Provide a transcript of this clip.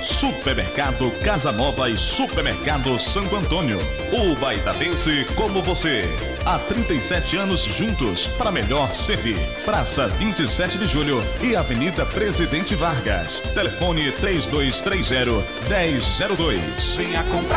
Supermercado Casa Nova e Supermercado Santo Antônio. O Baitadense como você. Há 37 anos juntos para melhor servir. Praça 27 de Julho e Avenida Presidente Vargas. Telefone 3230-1002. Venha comprar.